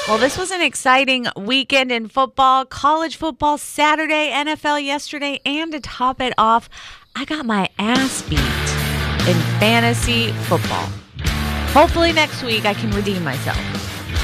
Well, this was an exciting weekend in football, college football Saturday, NFL yesterday, and to top it off, I got my ass beat in fantasy football. Hopefully next week I can redeem myself.